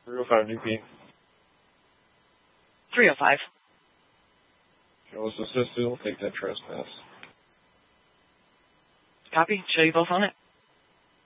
305 DP. 305. Show us assisted. We'll take that trespass. Copy. Show you both on it.